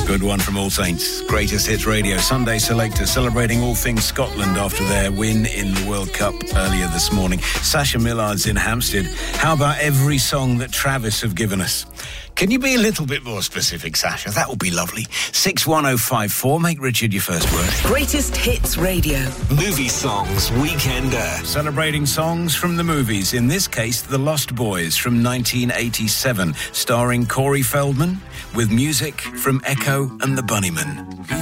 Good one from All Saints. Greatest Hits Radio Sunday Selector, celebrating all things Scotland after their win in the World Cup earlier this morning. Sasha Millard's in Hampstead. How about every song that Travis have given us? Can you be a little bit more specific, Sasha? That would be lovely. 61054. Make Richard your first word. Greatest Hits Radio. Movie Songs Weekender. Celebrating songs from the movies. In this case, The Lost Boys from 1987, starring Corey Feldman, with music from Echo and the Bunnymen.